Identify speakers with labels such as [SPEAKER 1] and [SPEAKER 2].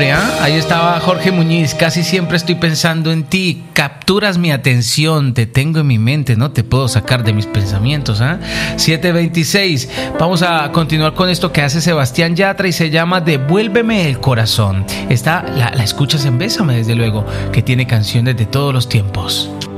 [SPEAKER 1] Ahí estaba Jorge Muñiz. Casi siempre estoy pensando en ti. Capturas mi atención. Te tengo en mi mente. No te puedo sacar de mis pensamientos. 7:26. Vamos a continuar con esto que hace Sebastián Yatra y se llama Devuélveme el corazón. La escuchas en Bésame, desde luego, que tiene canciones de todos los tiempos.